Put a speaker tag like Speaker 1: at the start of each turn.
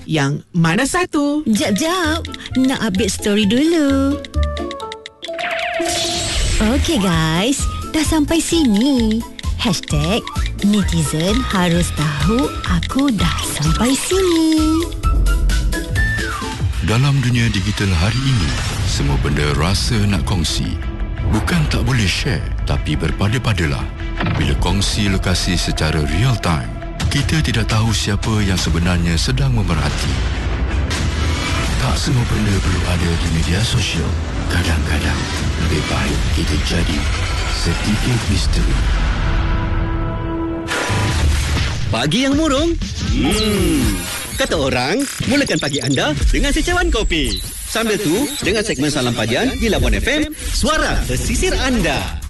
Speaker 1: Yang mana satu?
Speaker 2: Jap, nak update story dulu. Okey guys, dah sampai sini. #netizen harus tahu aku dah sampai sini.
Speaker 3: Dalam dunia digital hari ini, semua benda rasa nak kongsi. Bukan tak boleh share, tapi berpada-padalah. Bila kongsi lokasi secara real time, kita tidak tahu siapa yang sebenarnya sedang memerhati. Tak semua benda perlu ada di media sosial. Kadang-kadang, lebih baik kita jadi sedikit misteri.
Speaker 4: Pagi yang murung? Kata orang, mulakan pagi anda dengan secawan kopi. Sambil tu, dengan segmen Salam Padian di Labuan FM, suara pesisir anda.